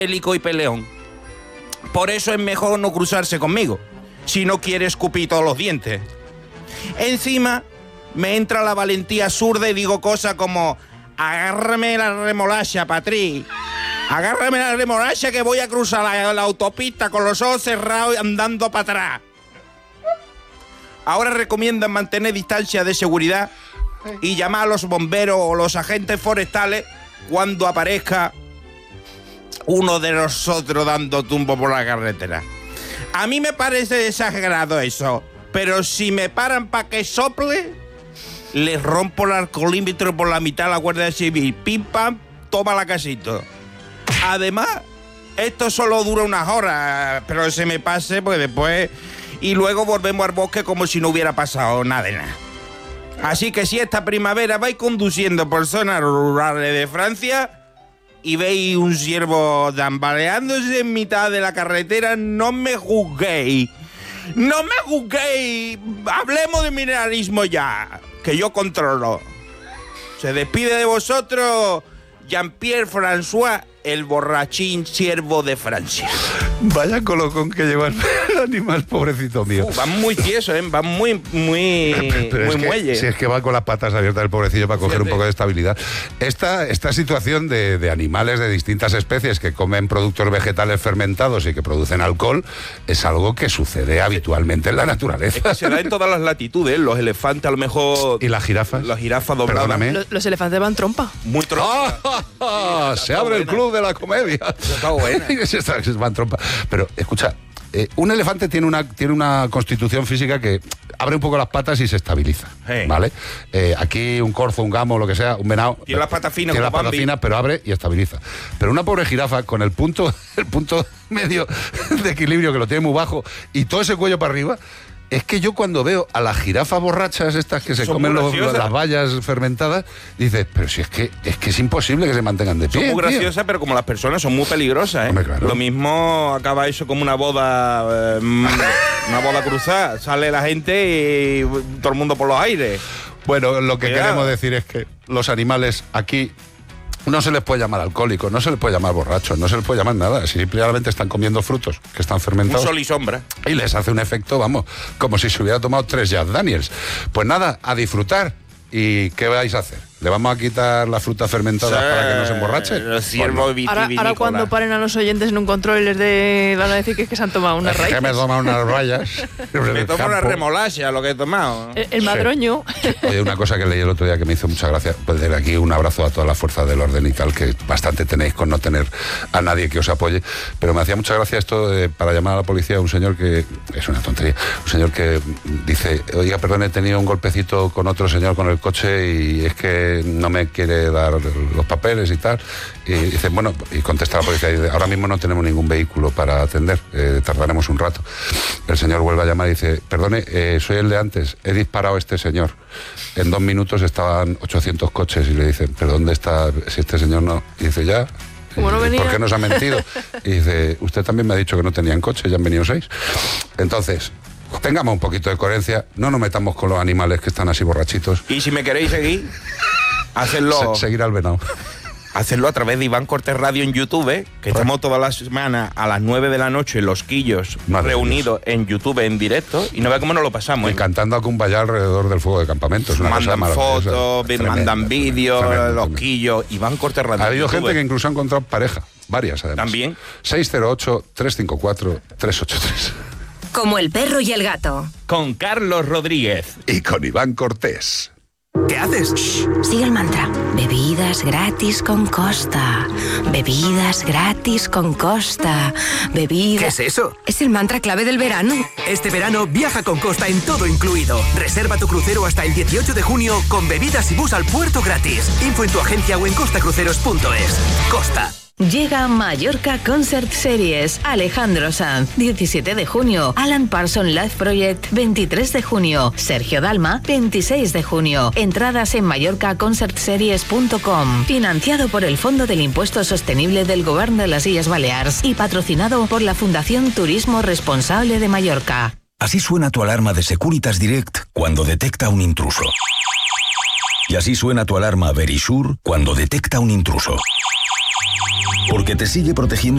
bélico y peleón. Por eso es mejor no cruzarse conmigo, si no quiere escupir todos los dientes. Encima, me entra la valentía zurda y digo cosas como: agárrame la remolacha, Patri. Agárrame la remolacha que voy a cruzar la autopista con los ojos cerrados y andando para atrás. Ahora recomiendan mantener distancia de seguridad y llamar a los bomberos o los agentes forestales cuando aparezca uno de nosotros dando tumbo por la carretera. A mí me parece exagerado eso, pero si me paran para que sople, les rompo el alcoholímetro por la mitad a la Guardia Civil. Pim pam, toma la casito. Además, esto solo dura unas horas, pero se me pase pues después, y luego volvemos al bosque como si no hubiera pasado nada de nada. Así que si esta primavera vais conduciendo por zonas rurales de Francia y veis un ciervo tambaleándose en mitad de la carretera, no me juzguéis. ¡No me juzguéis! Hablemos de mineralismo ya, que yo controlo. Se despide de vosotros Jean-Pierre François, el borrachín ciervo de Francia. Vaya colocón que lleva el animal, pobrecito mío. Van muy tiesos, ¿eh? Van muy muelle. Si es que va con las patas abiertas el pobrecillo para coger un poco de estabilidad. Esta situación de animales de distintas especies que comen productos vegetales fermentados y que producen alcohol es algo que sucede habitualmente en la naturaleza. Es que se da en todas las latitudes. Los elefantes a lo mejor... ¿Y las jirafas? Las jirafas dobladas. Perdóname. Los elefantes van trompa. Muy trompa. Se abre el club de la comedia. Está buena. Van trompa. Pero, escucha, un elefante tiene una constitución física que abre un poco las patas y se estabiliza, ¿vale? Aquí un corzo, un gamo, lo que sea, un venado... Tiene las patas finas. Tiene las patas finas, pero abre y estabiliza. Pero una pobre jirafa, con el punto medio de equilibrio, que lo tiene muy bajo, y todo ese cuello para arriba... Es que yo cuando veo a las jirafas borrachas estas que se comen las bayas fermentadas, dices, pero si es que es imposible que se mantengan de pie. Son muy graciosas, pero como las personas son muy peligrosas, ¿eh? Hombre, claro. Lo mismo acaba eso como una boda, una boda cruzada. Sale la gente y todo el mundo por los aires. Bueno, lo que Cuidado. queremos decir es que los animales aquí no se les puede llamar alcohólicos, no se les puede llamar borrachos, no se les puede llamar nada. Simplemente están comiendo frutos que están fermentados. Un sol y sombra. Y les hace un efecto, vamos, como si se hubiera tomado 3 Jack Daniels. Pues nada, a disfrutar. ¿Y qué vais a hacer? ¿Le vamos a quitar las frutas fermentadas para que no se emborrachen? Los ciervos Ahora cuando paren a los oyentes en un control y les van a decir que se han tomado unas raíces. Que me he tomado unas rayas. Me tomo una remolacha, lo que he tomado. El madroño. Oye, una cosa que leí el otro día que me hizo mucha gracia, pues desde aquí un abrazo a todas las fuerzas del orden y tal, que bastante tenéis con no tener a nadie que os apoye, pero me hacía mucha gracia esto para llamar a la policía, un señor que, es una tontería, un señor que dice, oiga, perdón, he tenido un golpecito con otro señor con el coche y es que no me quiere dar los papeles y tal, y dice, bueno, y contesta la policía, y dice, ahora mismo no tenemos ningún vehículo para atender, tardaremos un rato. El señor vuelve a llamar y dice, perdone, soy el de antes, he disparado a este señor, en 2 minutos estaban 800 coches, y le dicen, pero ¿dónde está si este señor no? Y dice, ya. ¿Cómo no venía? ¿Por qué nos ha mentido? Y dice, usted también me ha dicho que no tenían coche, ya han venido 6. Entonces, tengamos un poquito de coherencia, no nos metamos con los animales que están así borrachitos. Y si me queréis seguir, hacerlo... Seguir al venado. Hacerlo a través de Iván Cortés Radio en YouTube, que estamos todas las semanas a las 9 de la noche, los quillos reunidos en YouTube en directo, y no ve cómo nos lo pasamos. Y cantando a Cumbayá alrededor del fuego de campamento. Es una mandan cosa fotos, mandan vídeos, tremendo. los quillos. Iván Cortés Radio. Ha habido en YouTube. gente que incluso ha encontrado pareja, varias además. También. 608-354-383. Como el perro y el gato. Con Carlos Rodríguez. Y con Iván Cortés. ¿Qué haces? Sigue el mantra. Bebidas gratis con Costa. Bebidas gratis con Costa. Bebidas... ¿Qué es eso? Es el mantra clave del verano. Este verano viaja con Costa en todo incluido. Reserva tu crucero hasta el 18 de junio con bebidas y bus al puerto gratis. Info en tu agencia o en costacruceros.es. Costa. Llega Mallorca Concert Series. Alejandro Sanz, 17 de junio. Alan Parsons Live Project, 23 de junio. Sergio Dalma, 26 de junio. Entradas en mallorcaconcertseries.com. Financiado por el Fondo del Impuesto Sostenible del Gobierno de las Illes Balears y patrocinado por la Fundación Turismo Responsable de Mallorca. Así suena tu alarma de Securitas Direct cuando detecta un intruso. Y así suena tu alarma Verisure cuando detecta un intruso. Porque te sigue protegiendo